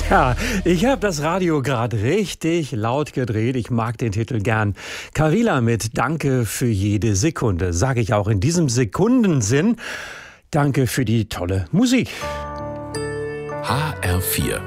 Ja, ich habe das Radio gerade richtig laut gedreht. Ich mag den Titel gern. Carilla mit Danke für jede Sekunde. Sage ich auch in diesem Sekundensinn. Danke für die tolle Musik. HR4.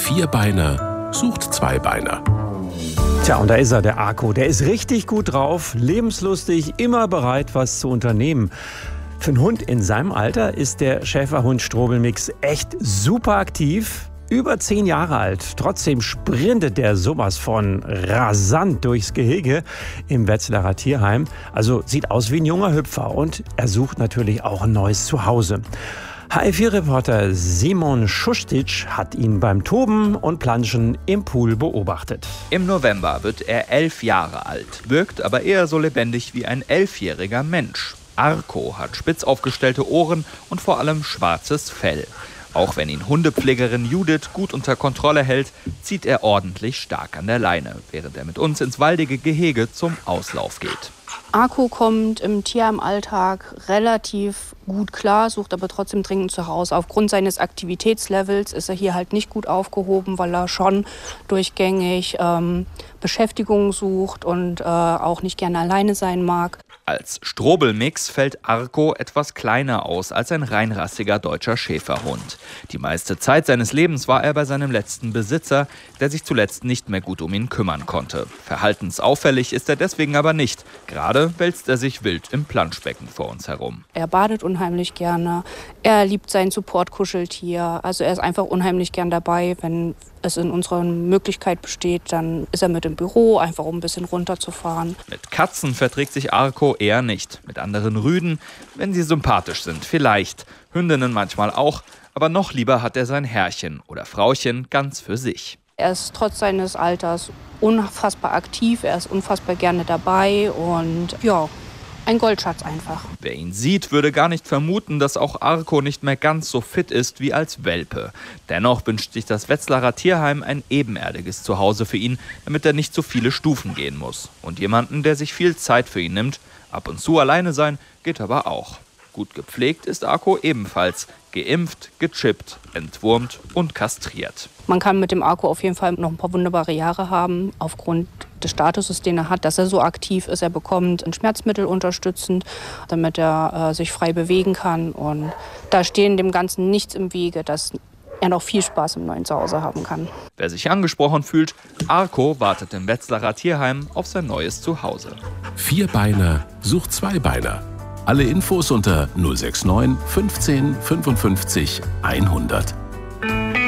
Vierbeiner sucht Zweibeiner. Tja, und da ist er, der Arco. Der ist richtig gut drauf, lebenslustig, immer bereit, was zu unternehmen. Für einen Hund in seinem Alter ist der Schäferhund Strobelmix echt super aktiv. Über 10 Jahre alt. Trotzdem sprintet der sowas von rasant durchs Gehege im Wetzlarer Tierheim. Also sieht aus wie ein junger Hüpfer. Und er sucht natürlich auch ein neues Zuhause. HR4-Reporter Simon Schustic hat ihn beim Toben und Planschen im Pool beobachtet. Im November wird er 11 Jahre alt, wirkt aber eher so lebendig wie ein 11-jähriger Mensch. Arco hat spitz aufgestellte Ohren und vor allem schwarzes Fell. Auch wenn ihn Hundepflegerin Judith gut unter Kontrolle hält, zieht er ordentlich stark an der Leine, während er mit uns ins waldige Gehege zum Auslauf geht. Arco kommt im Tierheimalltag relativ gut klar, sucht aber trotzdem dringend zu Hause. Aufgrund seines Aktivitätslevels ist er hier halt nicht gut aufgehoben, weil er schon durchgängig Beschäftigung sucht und auch nicht gerne alleine sein mag. Als Strobelmix fällt Arco etwas kleiner aus als ein reinrassiger deutscher Schäferhund. Die meiste Zeit seines Lebens war er bei seinem letzten Besitzer, der sich zuletzt nicht mehr gut um ihn kümmern konnte. Verhaltensauffällig ist er deswegen aber nicht. Gerade wälzt er sich wild im Planschbecken vor uns herum. Er badet unheimlich gerne, er liebt sein Support-Kuscheltier. Also er ist einfach unheimlich gern dabei. Wenn es in unserer Möglichkeit besteht, dann ist er mit im Büro, einfach um ein bisschen runterzufahren. Mit Katzen verträgt sich Arco eher nicht. Mit anderen Rüden, wenn sie sympathisch sind, vielleicht. Hündinnen manchmal auch, aber noch lieber hat er sein Herrchen oder Frauchen ganz für sich. Er ist trotz seines Alters unfassbar aktiv, er ist unfassbar gerne dabei und ja, ein Goldschatz einfach. Wer ihn sieht, würde gar nicht vermuten, dass auch Arco nicht mehr ganz so fit ist wie als Welpe. Dennoch wünscht sich das Wetzlarer Tierheim ein ebenerdiges Zuhause für ihn, damit er nicht so viele Stufen gehen muss. Und jemanden, der sich viel Zeit für ihn nimmt. Ab und zu alleine sein geht aber auch. Gut gepflegt ist Arco ebenfalls. Geimpft, gechippt, entwurmt und kastriert. Man kann mit dem Arco auf jeden Fall noch ein paar wunderbare Jahre haben, aufgrund des Statuses, den er hat, dass er so aktiv ist. Er bekommt ein Schmerzmittel unterstützend, damit er sich frei bewegen kann. Und da stehen dem Ganzen nichts im Wege, dass er noch viel Spaß im neuen Zuhause haben kann. Wer sich angesprochen fühlt, Arco wartet im Wetzlarer Tierheim auf sein neues Zuhause. Vierbeiner sucht Zweibeiner. Alle Infos unter 069 15 55 100.